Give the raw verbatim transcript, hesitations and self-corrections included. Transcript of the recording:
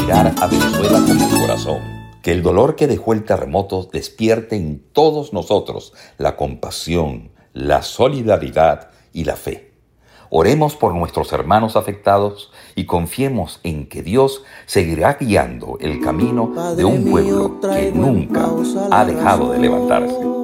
mirar a Venezuela con el corazón. Que el dolor que dejó el terremoto despierte en todos nosotros la compasión, la solidaridad y la fe. Oremos por nuestros hermanos afectados y confiemos en que Dios seguirá guiando el camino de un pueblo que nunca ha dejado de levantarse.